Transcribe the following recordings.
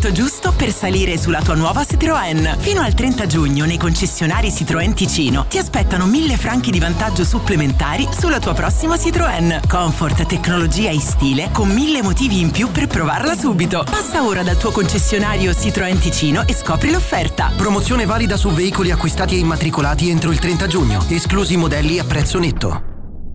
momento giusto per salire sulla tua nuova Citroën. Fino al 30 giugno nei concessionari Citroën Ticino ti aspettano 1.000 franchi di vantaggio supplementari sulla tua prossima Citroën. Comfort, tecnologia e stile con 1.000 motivi in più per provarla subito. Passa ora dal tuo concessionario Citroën Ticino e scopri l'offerta. Promozione valida su veicoli acquistati e immatricolati entro il 30 giugno. Esclusi modelli a prezzo netto.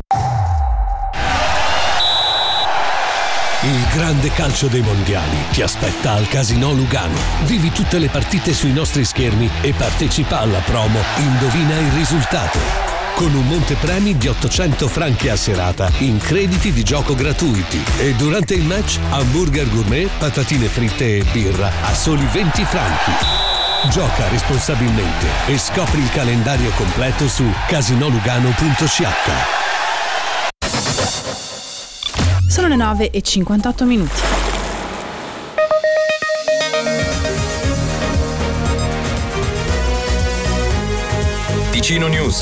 Il grande calcio dei mondiali ti aspetta al Casinò Lugano. Vivi tutte le partite sui nostri schermi e partecipa alla promo Indovina il risultato, con un montepremi di 800 franchi a serata in crediti di gioco gratuiti. E durante il match hamburger gourmet, patatine fritte e birra a soli 20 franchi. Gioca responsabilmente e scopri il calendario completo su casinolugano.ch. Sono le 9:58. Ticino News.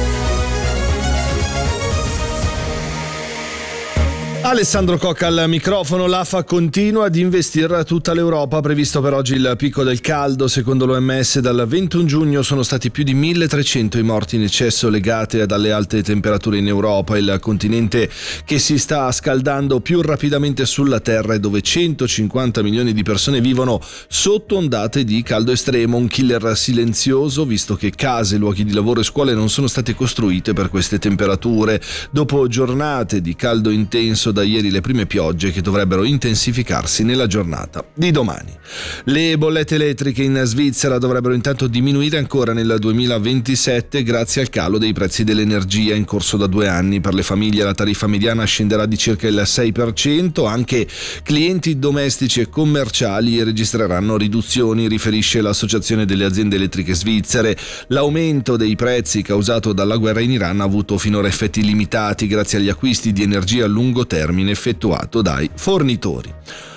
Alessandro Cocca al microfono. L'AFA continua ad investire tutta l'Europa. Previsto per oggi il picco del caldo. Secondo l'OMS dal 21 giugno sono stati più di 1.300 i morti in eccesso legati dalle alte temperature in Europa, il continente che si sta scaldando più rapidamente sulla Terra e dove 150 milioni di persone vivono sotto ondate di caldo estremo. Un killer silenzioso, visto che case, luoghi di lavoro e scuole non sono state costruite per queste temperature. Dopo giornate di caldo intenso, da ieri le prime piogge che dovrebbero intensificarsi nella giornata di domani. Le bollette elettriche in Svizzera dovrebbero intanto diminuire ancora nel 2027 grazie al calo dei prezzi dell'energia in corso da 2 anni. Per le famiglie la tariffa mediana scenderà di circa il 6%, anche clienti domestici e commerciali registreranno riduzioni, riferisce l'Associazione delle aziende elettriche svizzere. L'aumento dei prezzi causato dalla guerra in Iran ha avuto finora effetti limitati grazie agli acquisti di energia a lungo termine effettuato dai fornitori.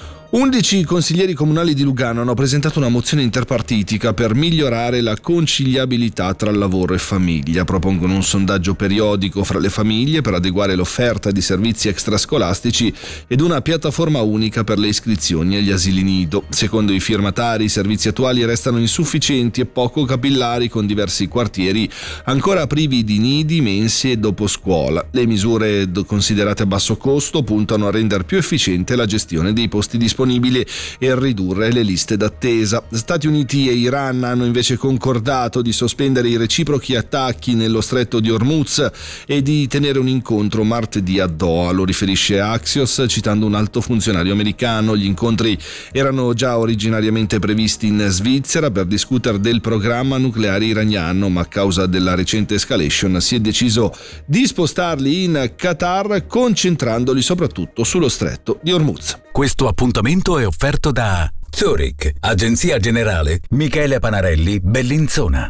11 consiglieri comunali di Lugano hanno presentato una mozione interpartitica per migliorare la conciliabilità tra lavoro e famiglia. Propongono un sondaggio periodico fra le famiglie per adeguare l'offerta di servizi extrascolastici ed una piattaforma unica per le iscrizioni agli asili nido. Secondo i firmatari, i servizi attuali restano insufficienti e poco capillari, con diversi quartieri ancora privi di nidi, mense e doposcuola. Le misure considerate a basso costo puntano a rendere più efficiente la gestione dei posti disponibili e a ridurre le liste d'attesa. Stati Uniti e Iran hanno invece concordato di sospendere i reciprochi attacchi nello stretto di Hormuz e di tenere un incontro martedì a Doha, lo riferisce Axios citando un alto funzionario americano. Gli incontri erano già originariamente previsti in Svizzera per discutere del programma nucleare iraniano, ma a causa della recente escalation si è deciso di spostarli in Qatar, concentrandoli soprattutto sullo stretto di Hormuz. Questo appuntamento è offerto da Zurich, Agenzia Generale Michele Panarelli, Bellinzona.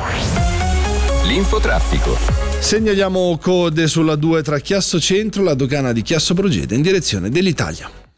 L'infotraffico. Segnaliamo code sulla 2 tra Chiasso Centro e la dogana di Chiasso Progede in direzione dell'Italia.